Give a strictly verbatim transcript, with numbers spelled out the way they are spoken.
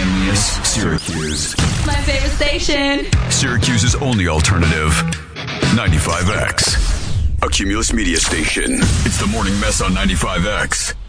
This Syracuse. My favorite station. Syracuse's only alternative. ninety-five X. A Cumulus Media station. It's the Morning Mess on ninety-five X.